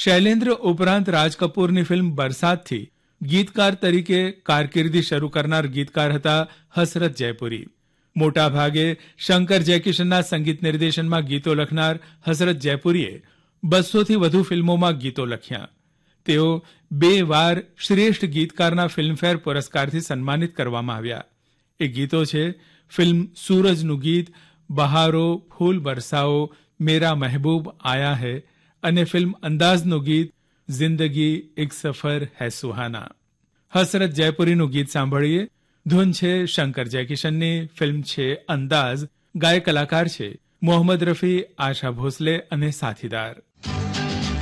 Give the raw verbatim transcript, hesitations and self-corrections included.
શૈલેન્દ્ર ઉપરાંત રાજ કપૂરની ફિલ્મ બરસાતથી ગીતકાર તરીકે કારકિર્દી શરૂ કરનાર ગીતકાર હતા હસરત જયપુરી. મોટા ભાગે શંકર જયકિશનના સંગીત નિર્દેશનમાં ગીતો લખનાર હસરત જયપુરીએ બસોથી વધુ ફિલ્મોમાં ગીતો લખ્યા. તેઓ બે વાર શ્રેષ્ઠ ગીતકારના ફિલ્મફેર પુરસ્કારથી સન્માનિત કરવામાં આવ્યા. એ ગીતો છે ફિલ્મ સૂરજનું ગીત, બહારો, ફૂલ બરસાઓ, મેરા મહેબૂબ આયા હૈ અને ફિલ્મ અંદાઝનું ગીત જિંદગી એક સફર હૈ સુહાના. હસરત જયપુરીનું ગીત સાંભળીએ. ધૂન છે શંકર જયકિશનની, ફિલ્મ છે અંદાઝ, ગાયક કલાકાર છે મોહમ્મદ રફી, આશા ભોસલે અને સાથીદાર.